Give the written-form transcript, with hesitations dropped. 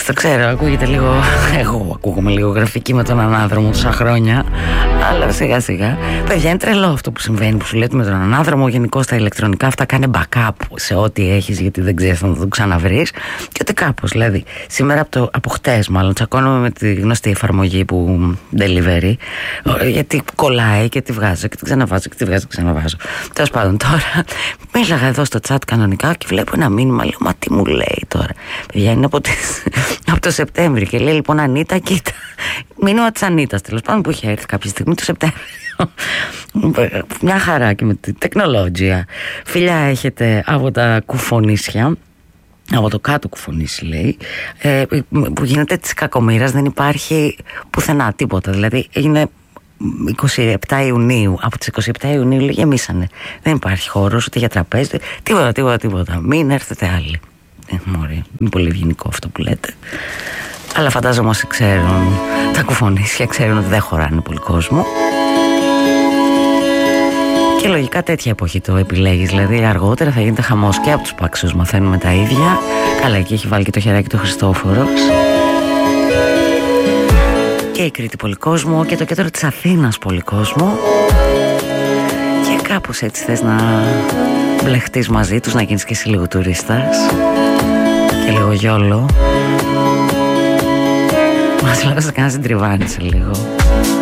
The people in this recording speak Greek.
Το ξέρω, ακούγεται λίγο. Εγώ ακούγομαι λίγο γραφική με τον ανάδρομο τόσα χρόνια. Αλλά σιγά σιγά. Παιδιά, είναι τρελό αυτό που συμβαίνει, που σου λέτε με τον ανάδρομο. Γενικώς τα ηλεκτρονικά αυτά κάνε backup σε ό,τι έχεις, γιατί δεν ξέρεις να το ξαναβρεις. Και ότι κάπως, δηλαδή, σήμερα από χτες, μάλλον τσακώνομαι με τη γνωστή εφαρμογή που delivery. Γιατί κολλάει και τη βγάζω και τη ξαναβάζω και τη βγάζω και ξαναβάζω. Τέλος πάντων, τώρα μίλαγα εδώ στο chat κανονικά και βλέπω ένα μήνυμα. Λέω, μα τι μου λέει τώρα. Παιδιά, είναι από το Σεπτέμβρη και λέει λοιπόν Ανίτα, κοίτα. Μήνυμα της Ανίτας, τέλος πάντων, που είχε έρθει κάποια στιγμή το Σεπτέμβριο. Μια χαρά και με τη τεχνολόγια. Φιλιά έχετε από τα κουφονίσια. Από το κάτω κουφονίσι λέει, που γίνεται της κακομοίρας, δεν υπάρχει πουθενά τίποτα. Δηλαδή έγινε 27 Ιουνίου. Από τις 27 Ιουνίου λέει γεμίσανε. Δεν υπάρχει χώρος ούτε για τραπέζι, τίποτα. Μην έρθετε άλλοι. Μωρή, είναι πολύ ευγενικό αυτό που λέτε. Αλλά φαντάζομαι όσοι ξέρουν τα κουφονίσια ξέρουν ότι δεν χωράνε πολύ κόσμο. Και λογικά τέτοια εποχή το επιλέγεις. Δηλαδή αργότερα θα γίνεται χαμός και από τους πάξους μαθαίνουμε τα ίδια. Καλά, εκεί έχει βάλει και το χεράκι το Χριστόφορος. Και η Κρήτη πολυκόσμο και το κέντρο της Αθήνας πολυκόσμο. Και κάπως έτσι θες να μπλεχτείς μαζί τους, να γίνεις και εσύ λίγο τουρίστας και λίγο γιόλο. Μας λέω να κάνεις συντριβάνι σε λίγο.